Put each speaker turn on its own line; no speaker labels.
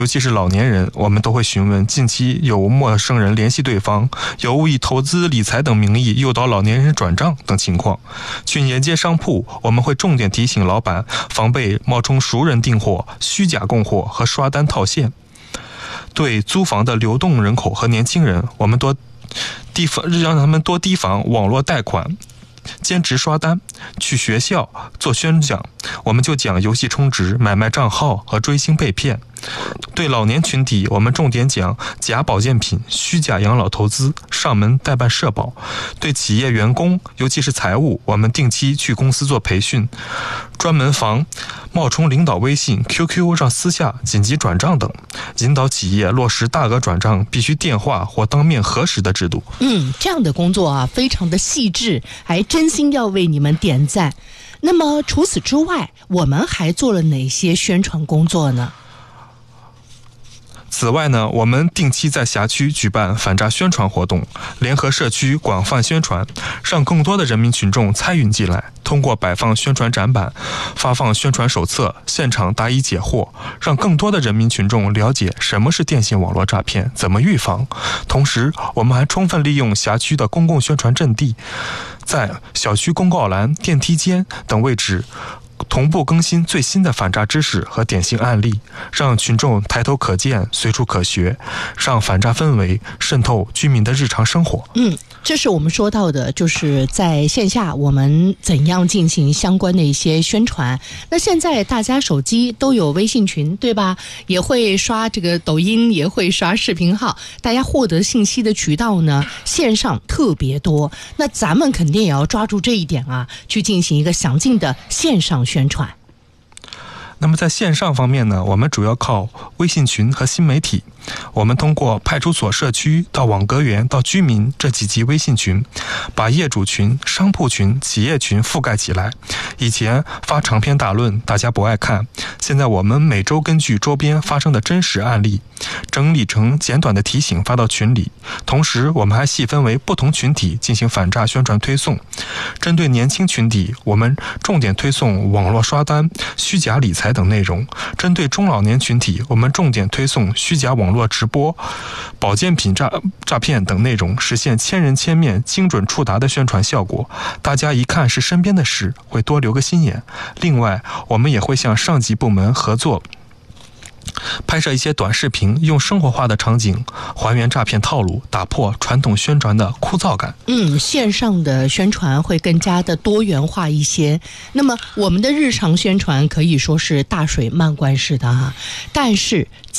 尤其是老年人，我们都会询问近期有陌生人联系对方，有误以投资理财等名义诱导老年人转账等情况。去沿街商铺，我们会重点提醒老板防备冒充熟人订货、虚假供货和刷单套现。对租房的流动人口和年轻人，我们让他们多提防网络贷款、兼职刷单。去学校做宣讲，我们就讲游戏充值、买卖账号和追星被骗。对老年群体，我们重点讲假保健品、虚假养老投资、上门代办社保。对企业员工，尤其是财务，我们定期去公司做培训，专门防冒充领导微信、QQ 让私下紧急转账等，引导企业落实大额转账必须电话或当面核实的制度。
这样的工作啊，非常的细致，还真心要为你们点赞。那么除此之外，我们还做了哪些宣传工作呢？
此外呢，我们定期在辖区举办反诈宣传活动，联合社区广泛宣传，让更多的人民群众参与进来。通过摆放宣传展板、发放宣传手册、现场答疑解惑，让更多的人民群众了解什么是电信网络诈骗，怎么预防。同时，我们还充分利用辖区的公共宣传阵地，在小区公告栏、电梯间等位置同步更新最新的反诈知识和典型案例，让群众抬头可见、随处可学，让反诈氛围渗透居民的日常生活。
这是我们说到的，就是在线下我们怎样进行相关的一些宣传。那现在大家手机都有微信群，对吧？也会刷这个抖音，也会刷视频号，大家获得信息的渠道呢，线上特别多。那咱们肯定也要抓住这一点啊，去进行一个详尽的线上宣传。
那么在线上方面呢，我们主要靠微信群和新媒体。我们通过派出所、社区到网格员到居民这几级微信群，把业主群、商铺群、企业群覆盖起来。以前发长篇大论大家不爱看，现在我们每周根据周边发生的真实案例，整理成简短的提醒发到群里。同时我们还细分为不同群体进行反诈宣传推送。针对年轻群体，我们重点推送网络刷单、虚假理财等内容；针对中老年群体，我们重点推送虚假网络直播、保健品诈骗等内容，实现千人千面、精准触达的宣传效果。大家一看是身边的事，会多留个心眼。另外，我们也会向上级部门合作，拍摄一些短视频，用生活化的场景还原诈骗套路，打破传统宣传的枯燥感。
线上的宣传会更加的多元化一些。那么我们的日常宣传可以说是大水漫灌式的但是